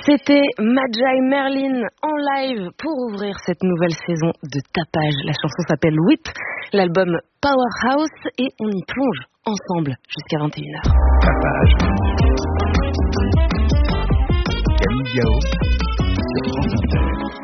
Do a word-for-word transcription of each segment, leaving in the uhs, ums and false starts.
C'était Majai Merlin en live pour ouvrir cette nouvelle saison de Tapage. La chanson s'appelle Whip, l'album Powerhouse et on y plonge ensemble jusqu'à vingt et une heures. Tapage. Camille Gao sur France Inter.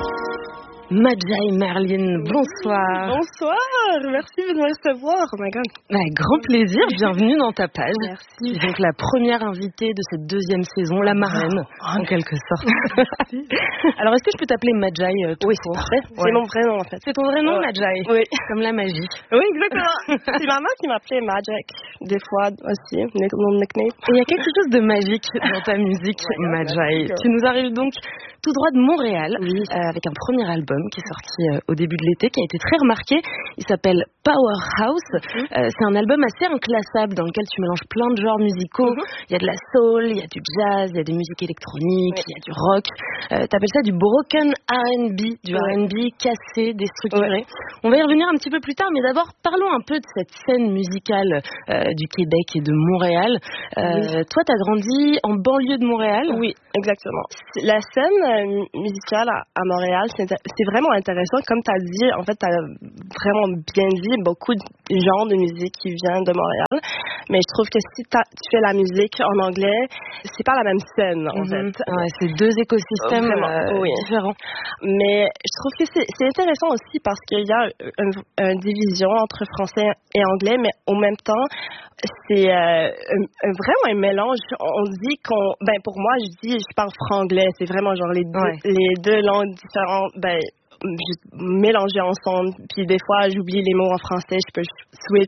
Majai Merlin, bonsoir. Bonsoir, merci de me recevoir. Oh my God. Avec grand plaisir, bienvenue dans Tapage. Merci. Tu es donc la première invitée de cette deuxième saison, la marraine, oh, en quelque sorte. Alors, est-ce que je peux t'appeler Majai euh, tout Oui, court? parfait. Ouais. C'est mon vrai nom en fait. C'est ton vrai nom, Ouais. Majai? Oui. Comme la magie. Oui, exactement. C'est maman qui m'appelait Magic, des fois aussi, mon nickname. Et il y a quelque chose de magique dans ta musique, Ouais, Majai. merci. Tu nous arrives donc tout droit de Montréal, Oui. euh, avec un premier album qui est sorti euh, au début de l'été, qui a été très remarqué. Il s'appelle Powerhouse. Mm-hmm. Euh, c'est un album assez inclassable dans lequel tu mélanges plein de genres musicaux. Mm-hmm. Il y a de la soul, il y a du jazz, il y a des musiques électroniques, Oui. il y a du rock. Euh, T'appelles ça du broken R and B, du Ouais. R and B cassé, déstructuré. On va y revenir un petit peu plus tard, mais d'abord parlons un peu de cette scène musicale euh, du Québec et de Montréal. Euh, Oui. Toi, t'as grandi en banlieue de Montréal. Oui, exactement. C'est- La scène euh, musicale à, à Montréal, c'est, intér- c'est vraiment intéressant. Comme tu as dit, en fait, tu as vraiment bien dit beaucoup de genres de musique qui viennent de Montréal. Mais je trouve que si t'as- tu fais la musique en anglais, c'est pas la même scène, en Mhm. fait. Ouais, c'est deux écosystèmes Vraiment, euh, oui. différents. Mais je trouve que c'est, c'est intéressant aussi parce qu'il y a une, une division entre français et anglais, mais en même temps, c'est euh, un- un- vraiment un mélange. On dit qu'on, ben pour moi, je dis, je parle franglais. C'est vraiment genre les deux, Ouais. les deux langues différentes, ben juste mélangées ensemble. Puis des fois, j'oublie les mots en français, je peux switch,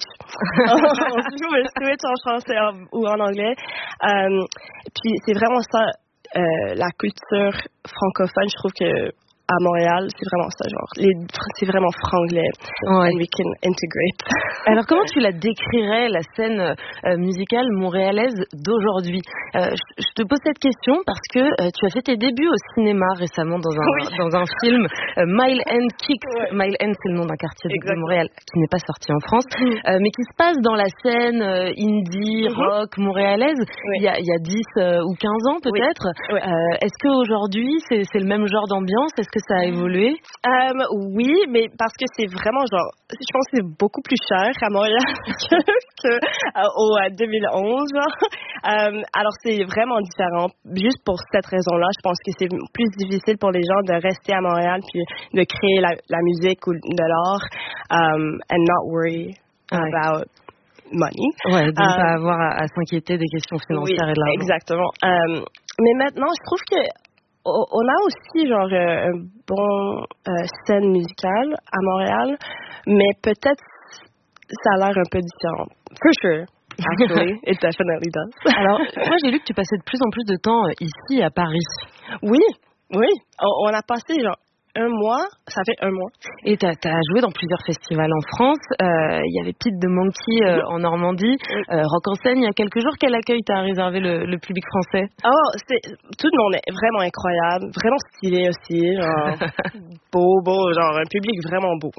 je peux switch en français en- ou en anglais. Euh, puis c'est vraiment ça. Euh, la culture francophone, je trouve que à Montréal, c'est vraiment ça, genre, les, c'est vraiment franglais. Ouais. And we can integrate. Alors, comment tu la décrirais, la scène euh, musicale montréalaise d'aujourd'hui? euh, je, je te pose cette question parce que euh, tu as fait tes débuts au cinéma récemment dans un, Oui. dans un film, euh, Mile End Kicks. Ouais. Mile End, c'est le nom d'un quartier de- de Exactement. Montréal qui n'est pas sorti en France, euh, mais qui se passe dans la scène euh, indie, Mhm. rock, montréalaise, Oui. il y a, il y a dix euh, ou quinze ans peut-être. Oui. Euh, est-ce qu'aujourd'hui, c'est, c'est le même genre d'ambiance? Est-ce que ça a évolué? Euh, oui, mais parce que c'est vraiment genre, je pense que c'est beaucoup plus cher à Montréal que, que euh, au euh, deux mille onze. Genre. Euh, alors c'est vraiment différent. Juste pour cette raison-là, je pense que c'est plus difficile pour les gens de rester à Montréal puis de créer la, la musique ou de l'art um, and not worry Ouais. about money. Ouais, de ne Euh, pas avoir à, à s'inquiéter des questions financières oui, et de l'argent. exactement. Euh, mais maintenant, je trouve que o- on a aussi genre euh, un bon euh, scène musicale à Montréal, mais peut-être ça a l'air un peu différent. For sure. Actually, it definitely does. Alors, moi, j'ai lu que tu passais de plus en plus de temps euh, ici à Paris. Oui, oui. On, on a passé genre un mois, ça fait un mois. Et tu as joué dans plusieurs festivals en France. Euh, Il y avait Pete de Monkey euh, en Normandie. Oui. Euh, Rock en scène, il y a quelques jours. Quel accueil t'as réservé le, le public français? Oh, c'est, tout le monde est vraiment incroyable, vraiment stylé aussi, genre, beau, beau, genre un public vraiment beau.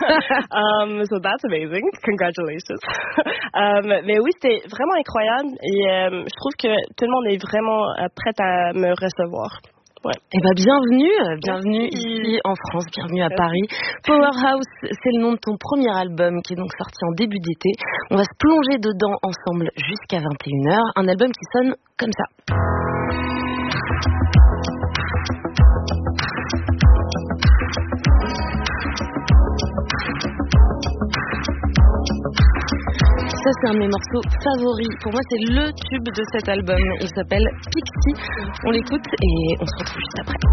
um, so that's amazing, congratulations. um, mais oui, c'était vraiment incroyable et euh, je trouve que tout le monde est vraiment euh, prêt à me recevoir. Ouais. Eh ben, bienvenue, euh, bienvenue Merci. ici en France, bienvenue à Merci. Paris. Powerhouse, c'est le nom de ton premier album qui est donc sorti en début d'été. On va se plonger dedans ensemble jusqu'à vingt et une heures. Un album qui sonne comme ça. Ça, c'est un de mes morceaux favoris. Pour moi, c'est le tube de cet album. Il s'appelle Pixie. On l'écoute et on se retrouve juste après.